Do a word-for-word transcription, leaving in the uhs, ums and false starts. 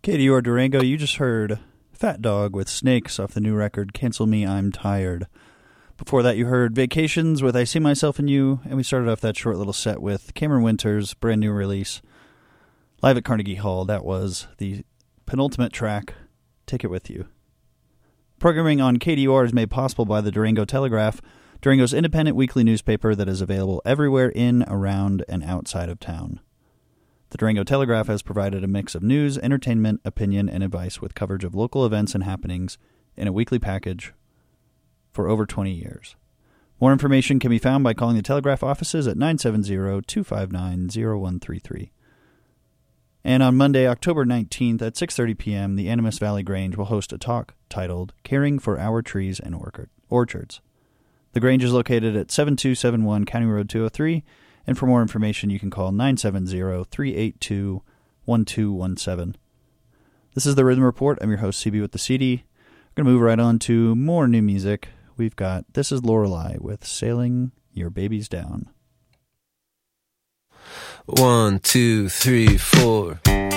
K D U R Durango, you just heard Fat Dog with Snakes off the new record, Cancel Me, I'm Tired. Before that, you heard Vacations with I See Myself in You, and we started off that short little set with Cameron Winter's brand new release, live at Carnegie Hall. That was the penultimate track, Take It With You. Programming on K D U R is made possible by the Durango Telegraph, Durango's independent weekly newspaper that is available everywhere in, around, and outside of town. The Durango Telegraph has provided a mix of news, entertainment, opinion, and advice with coverage of local events and happenings in a weekly package for over twenty years. More information can be found by calling the Telegraph offices at nine seven zero, two five nine, zero one three three. And on Monday, October nineteenth at six thirty p.m., the Animas Valley Grange will host a talk titled Caring for Our Trees and Orchards. The Grange is located at seven two seven one County Road two oh three, and for more information, you can call nine seven zero, three eight two, one two one seven. This is the Rhythm Report. I'm your host, C B with the C D. We're going to move right on to more new music. We've got This is Lorelei with Sailing Your Babies Down. One, two, three, four.